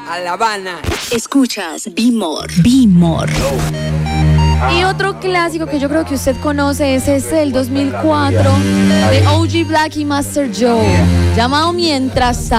a La Habana. Escuchas Be More. Be More. Y otro clásico que yo creo que usted conoce es este del 2004 de OG Black y Master Joe, llamado Mientras Tanto.